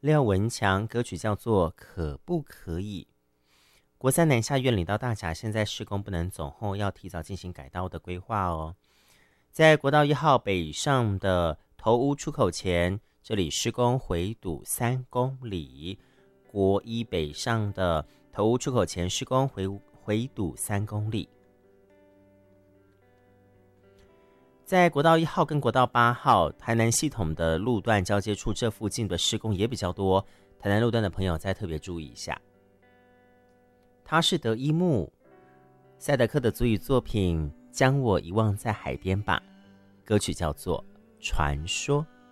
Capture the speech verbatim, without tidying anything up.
廖文强，歌曲叫做《可不可以》。国三南下院领到大甲，现在施工不能走后，要提早进行改道的规划哦。在国道一号北上的头屋出口前，这里施工回堵三公里。国一北上的头屋出口前施工回回堵三公里。在国道一号跟国道八号台南系统的路段交接处，这附近的施工也比较多，台南路段的朋友再特别注意一下。他是德一木赛德克的族语作品《将我遗忘在海边吧》，歌曲叫做《传说》。